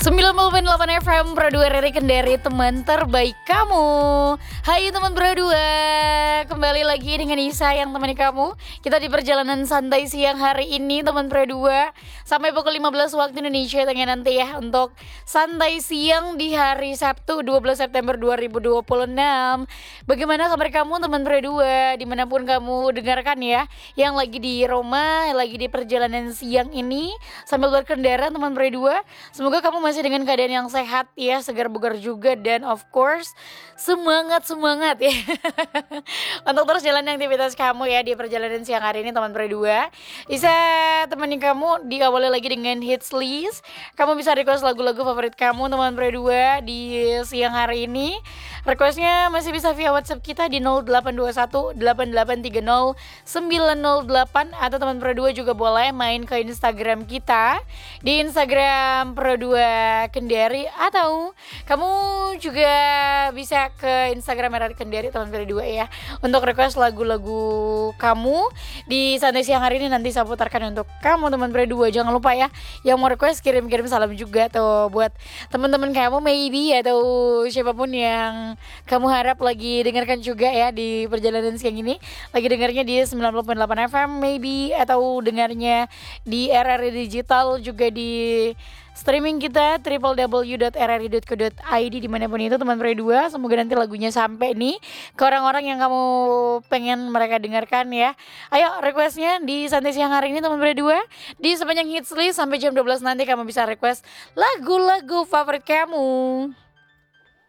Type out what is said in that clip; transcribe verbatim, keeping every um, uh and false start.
sembilan puluh delapan F M Pro dua Riri Kendari, teman terbaik kamu. Hai teman Pro dua, kembali lagi dengan Isa yang temani kamu. Kita di perjalanan santai siang hari ini teman Pro dua, sampai pukul lima belas waktu Indonesia Tengah nanti ya, untuk santai siang di hari Sabtu dua belas September dua ribu dua puluh enam. Bagaimana kabar kamu teman Pro dua, dimanapun kamu dengarkan ya, yang lagi di Roma, lagi di perjalanan siang ini sambil berkendara teman Pro dua. Semoga kamu masih dengan keadaan yang sehat ya, segar bugar juga, dan of course semangat semangat ya untuk terus jalan aktivitas kamu ya di perjalanan siang hari ini teman Pro dua. Bisa temani kamu diawali lagi dengan hits list. Kamu bisa request lagu-lagu favorit kamu teman Pro dua di siang hari ini. Requestnya masih bisa via WhatsApp kita di nol delapan dua satu delapan delapan tiga nol sembilan nol delapan, atau teman Pro dua juga boleh main ke Instagram kita di Instagram Pro dua Kendari, atau kamu juga bisa ke Instagram R R Kendari teman Pro dua ya, untuk request lagu-lagu kamu di santai siang hari ini. Nanti saya putarkan untuk kamu teman Pro dua. Jangan lupa ya, yang mau request kirim-kirim salam juga tuh buat teman-teman kamu maybe, atau siapapun yang kamu harap lagi dengarkan juga ya di perjalanan siang ini, lagi dengarnya di sembilan puluh delapan F M maybe, atau dengarnya di R R I Digital, juga di streaming kita w w w dot r r i dot co dot i d, dimanapun itu teman Pro dua. Semoga nanti lagunya sampai nih ke orang-orang yang kamu pengen mereka dengarkan ya. Ayo requestnya di santai siang hari ini teman Pro dua, di sepanjang hits list sampai jam dua belas nanti kamu bisa request lagu-lagu favorit kamu.